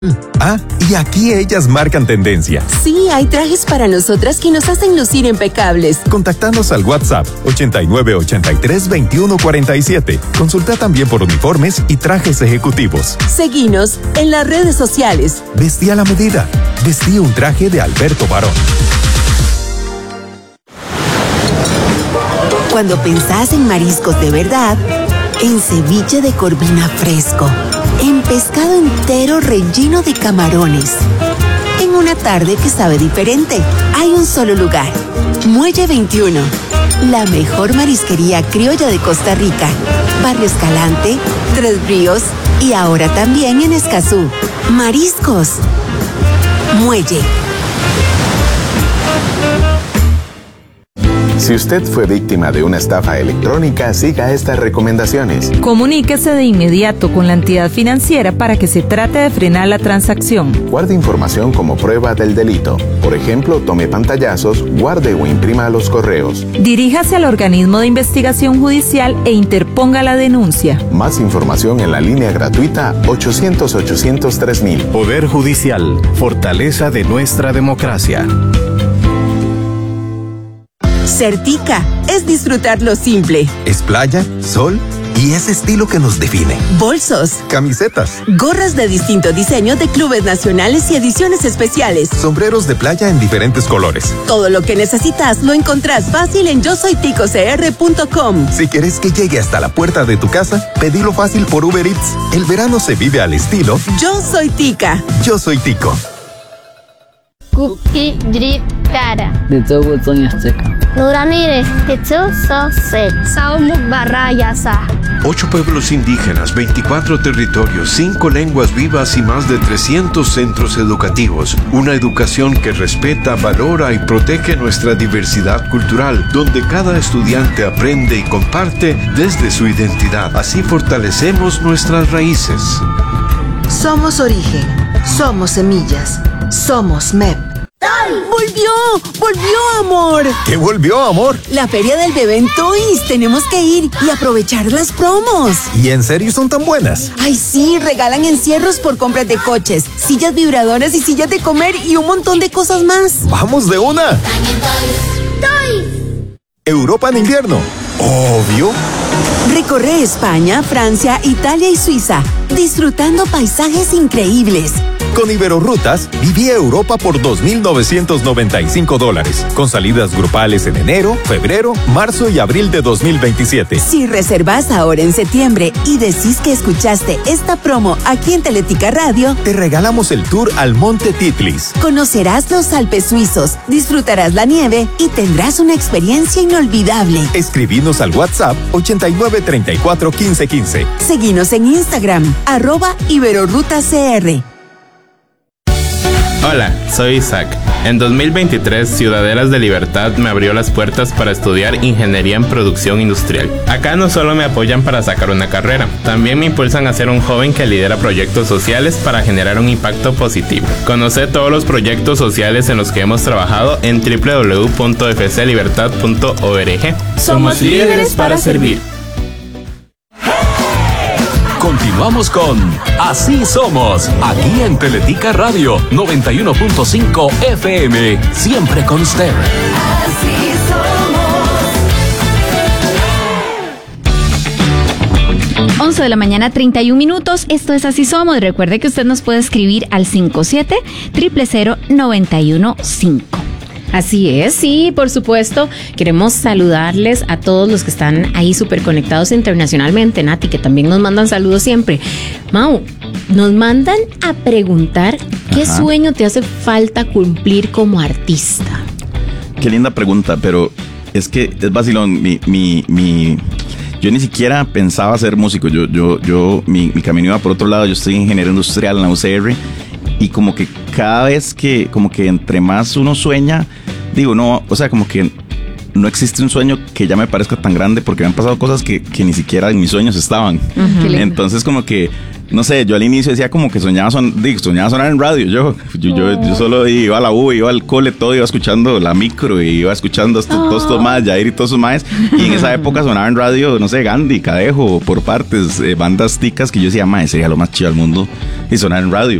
Ah, y aquí ellas marcan tendencia. Sí, hay trajes para nosotras que nos hacen lucir impecables. Contactanos al WhatsApp 8983-2147. Consulta también por uniformes y trajes ejecutivos. Seguinos en las redes sociales. Vestí a la medida. Vestí un traje de Alberto Barón. Cuando pensás en mariscos de verdad, en ceviche de corvina fresco, en pescado entero relleno de camarones, en una tarde que sabe diferente, hay un solo lugar. Muelle 21, la mejor marisquería criolla de Costa Rica. Barrio Escalante, Tres Ríos y ahora también en Escazú. Mariscos. Muelle. Si usted fue víctima de una estafa electrónica, siga estas recomendaciones. Comuníquese de inmediato con la entidad financiera para que se trate de frenar la transacción. Guarde información como prueba del delito. Por ejemplo, tome pantallazos, guarde o imprima los correos. Diríjase al organismo de investigación judicial e interponga la denuncia. Más información en la línea gratuita 800-800-3000. Poder Judicial, fortaleza de nuestra democracia. Certica es disfrutar lo simple. Es playa, sol y ese estilo que nos define. Bolsos, Camisetas, gorras de distinto diseño de clubes nacionales y ediciones especiales. sombreros de playa en diferentes colores. Todo lo que necesitas lo encontrás fácil en yosoyticocr.com. Si querés que llegue hasta la puerta de tu casa, pedilo fácil por Uber Eats. El verano se vive al estilo Yo soy Tica. Yo soy Tico. Kuki Drip Kara. Dito Azteca. Nuranire, Hitsu Sosek. Saumuk Barayasa. 8 pueblos indígenas, 24 territorios, 5 lenguas vivas y más de 300 centros educativos. Una educación que respeta, valora y protege nuestra diversidad cultural, donde cada estudiante aprende y comparte desde su identidad. Así fortalecemos nuestras raíces. Somos origen, somos semillas, somos MEP. ¡Volvió, amor! ¿Qué volvió, amor? La feria del bebé en Toys. Tenemos que ir y aprovechar las promos. ¿Y en serio son tan buenas? Ay, sí, regalan encierros por compras de coches, sillas vibradoras y sillas de comer y un montón de cosas más. ¡Vamos de una! Europa en invierno. Obvio. Recorre España, Francia, Italia y Suiza, disfrutando paisajes increíbles. Con Iberorrutas, viví Europa por $2,995, con salidas grupales en enero, febrero, marzo y abril de 2027. Si reservas ahora en septiembre y decís que escuchaste esta promo aquí en Teletica Radio, te regalamos el tour al Monte Titlis. Conocerás los Alpes suizos, disfrutarás la nieve y tendrás una experiencia inolvidable. Escribinos al WhatsApp 8934-1515. Seguinos en Instagram, @IberorrutaCR. Hola, soy Isaac. En 2023, Ciudadelas de Libertad me abrió las puertas para estudiar Ingeniería en Producción Industrial. Acá no solo me apoyan para sacar una carrera, también me impulsan a ser un joven que lidera proyectos sociales para generar un impacto positivo. Conoce todos los proyectos sociales en los que hemos trabajado en www.fclibertad.org. Somos líderes para servir. Continuamos con Así Somos, aquí en Teletica Radio 91.5 FM, siempre con usted. Así somos. 11 de la mañana, 31 minutos. Esto es Así Somos. Recuerde que usted nos puede escribir al 57-000-915. Así es, sí, por supuesto. Queremos saludarles a todos los que están ahí súper conectados internacionalmente, Nati, que también nos mandan saludos siempre. Mau, nos mandan a preguntar qué sueño te hace falta cumplir como artista. Qué linda pregunta, pero es que es vacilón. Yo ni siquiera pensaba ser músico. Mi camino iba por otro lado. Yo soy ingeniero industrial en la UCR. Y como que cada vez que, como que entre más uno sueña, digo, no, o sea, como que no existe un sueño que ya me parezca tan grande, porque me han pasado cosas que ni siquiera en mis sueños estaban. Entonces como que, no sé, yo al inicio decía como que soñaba sonar en radio. Yo solo iba a la U, iba al cole, todo, iba escuchando la micro y iba escuchando todos estos más, Jair y todos sus más. Y en esa época sonaba en radio, no sé, Gandhi, Cadejo, por partes, bandas ticas que yo decía, mae, sería lo más chido del mundo y sonar en radio.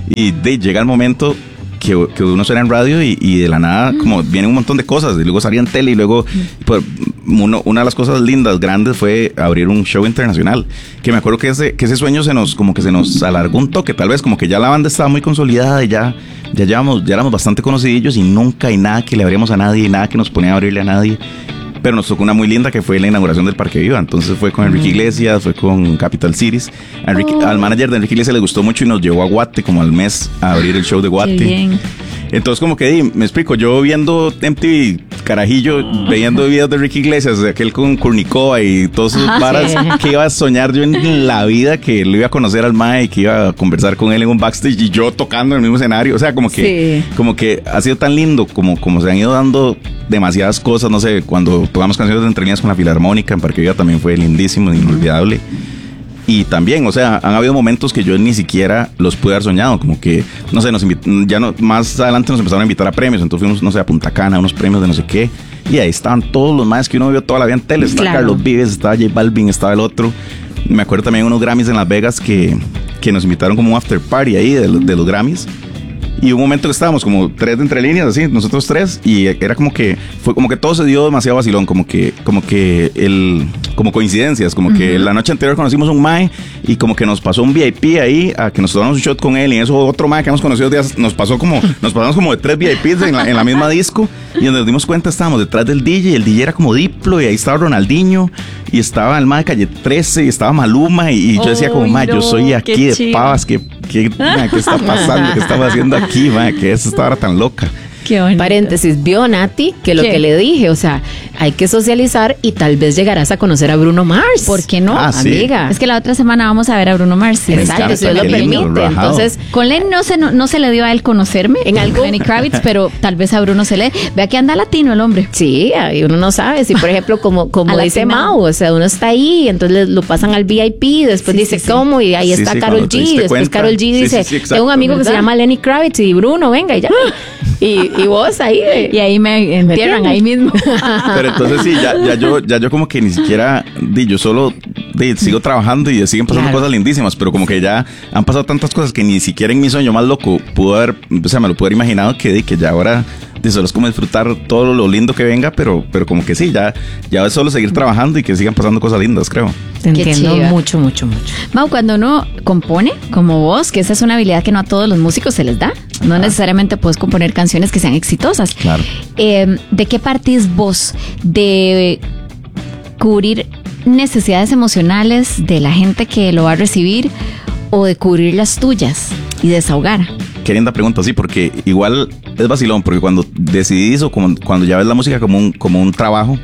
Y llega el momento que uno suena en radio y de la nada como vienen un montón de cosas y luego salía en tele y luego pues, una de las cosas lindas, grandes fue abrir un show internacional, que me acuerdo que ese sueño se nos alargó un toque, tal vez como que ya la banda estaba muy consolidada y ya éramos bastante conocidillos y nunca hay nada que le abríamos a nadie y nada que nos ponía a abrirle a nadie. Pero nos tocó una muy linda que fue la inauguración del Parque Viva. Entonces fue con Enrique Iglesias, fue con Capital Cities. Al manager de Enrique Iglesias le gustó mucho y nos llevó a Guate como al mes a abrir el show de Guate. Qué bien. Entonces como que me explico, yo viendo MTV carajillo, viendo videos de Enrique Iglesias, de aquel con Kurnikova y todos esos varas, que iba a soñar yo en la vida que lo iba a conocer al mae y que iba a conversar con él en un backstage y yo tocando en el mismo escenario. O sea, como que ha sido tan lindo como se han ido dando demasiadas cosas. No sé, cuando tocamos canciones de Entre Líneas con la Filarmónica en Parque Viva también fue lindísimo, inolvidable. Y también, o sea, han habido momentos que yo ni siquiera los pude haber soñado, como que, no sé, más adelante nos empezaron a invitar a premios, entonces fuimos, no sé, a Punta Cana, unos premios de no sé qué, y ahí estaban todos los más que uno vio toda la vida en tele, estaba Carlos Vives, estaba J Balvin, estaba el otro. Me acuerdo también unos Grammys en Las Vegas que nos invitaron como un after party ahí de los Grammys. Y un momento que estábamos como 3 de Entre Líneas, así, nosotros 3, y era como que fue como que todo se dio demasiado vacilón, como coincidencias, como que la noche anterior conocimos un mae y como que nos pasó un VIP ahí a que nos tomamos un shot con él, y eso otro mae que hemos conocido días, nos pasamos como de 3 VIPs en la misma disco, y donde nos dimos cuenta estábamos detrás del DJ, y el DJ era como Diplo, y ahí estaba Ronaldinho, y estaba el mae de Calle 13, y estaba Maluma, y yo decía como, mae, yo soy aquí de Pavas, ¿qué está pasando? ¿Qué estaba haciendo aquí, mae? Que eso estaba tan loca. Paréntesis, vio Nati que lo que le dije, o sea, hay que socializar y tal vez llegarás a conocer a Bruno Mars. ¿Por qué no? Amiga. Es que la otra semana vamos a ver a Bruno Mars. Exacto, si Dios lo permite. Entonces, con Lenny no se le dio a él conocerme, en algo Lenny Kravitz, pero tal vez a Bruno se le. Vea que anda latino el hombre. Sí, uno no sabe. Si por ejemplo, como dice Mau, o sea, uno está ahí, entonces lo pasan al VIP, después dice cómo, y ahí está Karol G, después Karol G dice, tengo un amigo que se llama Lenny Kravitz y Bruno, venga, y ya. Y vos ahí. Y ahí me entierran ahí mismo. Pero entonces sí, ya yo como que ni siquiera, yo solo sigo trabajando y siguen pasando cosas lindísimas, pero como que ya han pasado tantas cosas que ni siquiera en mi sueño más loco me lo pude haber imaginado que ya ahora solo es como disfrutar todo lo lindo que venga, pero como que sí, ya es solo seguir trabajando y que sigan pasando cosas lindas, creo. Te entiendo mucho. Mau, cuando uno compone, como vos, que esa es una habilidad que no a todos los músicos se les da, no necesariamente puedes componer canciones que sean exitosas. Claro. ¿De qué partís vos? ¿De cubrir necesidades emocionales de la gente que lo va a recibir o de cubrir las tuyas y desahogar? Qué linda pregunta, sí, porque igual es vacilón, porque cuando decidís o cuando ya ves la música como un trabajo,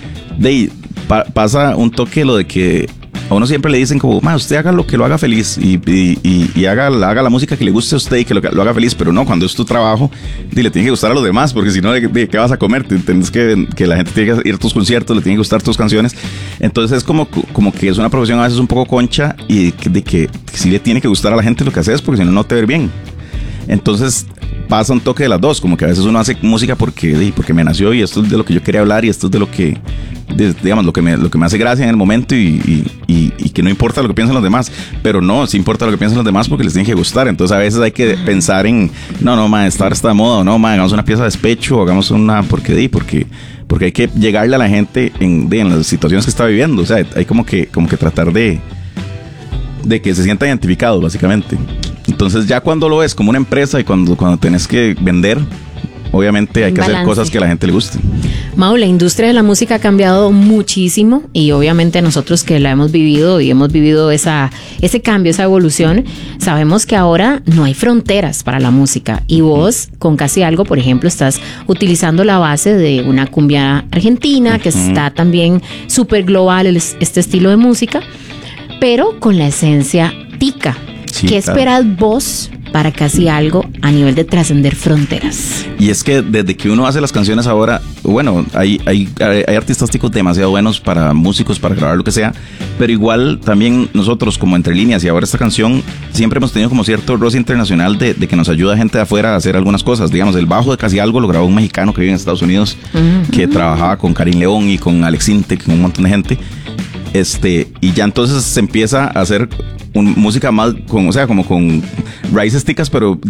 pasa un toque lo de que a uno siempre le dicen como, usted haga lo que lo haga feliz y haga la música que le guste a usted y que lo haga feliz, pero no, cuando es tu trabajo, le tiene que gustar a los demás, porque si no, ¿qué vas a comer? Tienes que la gente tiene que ir a tus conciertos, le tiene que gustar tus canciones. Entonces es como que es una profesión a veces un poco concha y de que sí le tiene que gustar a la gente lo que haces, porque si no, no te va a ir bien. Entonces pasa un toque de las dos, como que a veces uno hace música porque me nació y esto es de lo que yo quería hablar y esto es de lo que, digamos, lo que me hace gracia en el momento y que no importa lo que piensen los demás, pero no, sí importa lo que piensen los demás porque les tiene que gustar. Entonces a veces hay que pensar en, esta está de moda, o no, hagamos una pieza de despecho, o hagamos una, porque hay que llegarle a la gente en las situaciones que está viviendo. O sea, hay como que tratar de que se sienta identificado, básicamente. Entonces ya cuando lo ves como una empresa y cuando tenés que vender, obviamente hay que hacer cosas que a la gente le guste. Mau, la industria de la música ha cambiado muchísimo y obviamente nosotros que la hemos vivido y hemos vivido ese cambio, esa evolución, sabemos que ahora no hay fronteras para la música y vos con Casi Algo, por ejemplo, estás utilizando la base de una cumbia argentina que está también súper global este estilo de música, pero con la esencia tica. Sí, ¿qué esperas vos para Casi Algo a nivel de trascender fronteras? Y es que desde que uno hace las canciones ahora, bueno, hay artistas ticos demasiado buenos para músicos, para grabar lo que sea, pero igual también nosotros como Entre Líneas y ahora esta canción, siempre hemos tenido como cierto roce internacional de que nos ayuda gente de afuera a hacer algunas cosas. Digamos, el bajo de Casi Algo lo grabó un mexicano que vive en Estados Unidos, que trabajaba con Karim León y con Alex Intec, con un montón de gente. Y ya entonces se empieza a hacer música más con, o sea, como con raíces ticas, pero